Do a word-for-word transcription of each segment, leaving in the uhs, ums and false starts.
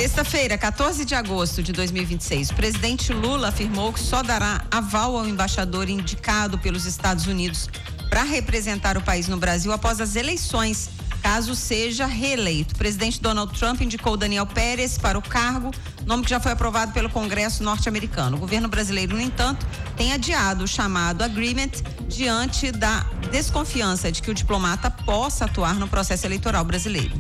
Sexta-feira, quatorze de agosto de dois mil e vinte e seis, o presidente Lula afirmou que só dará aval ao embaixador indicado pelos Estados Unidos para representar o país no Brasil após as eleições, caso seja reeleito. O presidente Donald Trump indicou Daniel Pérez para o cargo, nome que já foi aprovado pelo Congresso norte-americano. O governo brasileiro, no entanto, tem adiado o chamado agreement diante da desconfiança de que o diplomata possa atuar no processo eleitoral brasileiro.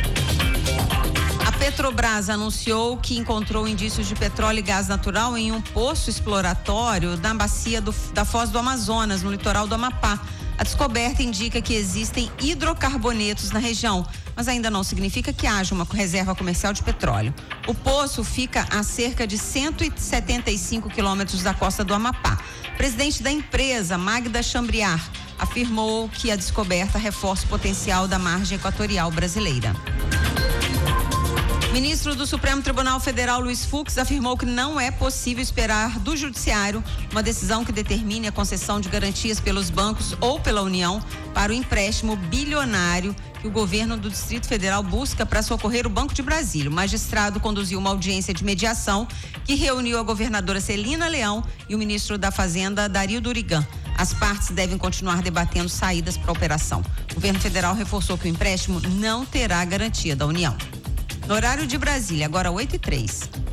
A Petrobras anunciou que encontrou indícios de petróleo e gás natural em um poço exploratório na bacia do, da Foz do Amazonas, no litoral do Amapá. A descoberta indica que existem hidrocarbonetos na região, mas ainda não significa que haja uma reserva comercial de petróleo. O poço fica a cerca de cento e setenta e cinco quilômetros da costa do Amapá. O presidente da empresa, Magda Chambriard, afirmou que a descoberta reforça o potencial da margem equatorial brasileira. O ministro do Supremo Tribunal Federal, Luiz Fux, afirmou que não é possível esperar do Judiciário uma decisão que determine a concessão de garantias pelos bancos ou pela União para o empréstimo bilionário que o governo do Distrito Federal busca para socorrer o Banco de Brasília. O magistrado conduziu uma audiência de mediação que reuniu a governadora Celina Leão e o ministro da Fazenda, Dario Durigan. As partes devem continuar debatendo saídas para a operação. O governo federal reforçou que o empréstimo não terá garantia da União. No horário de Brasília, agora oito e três.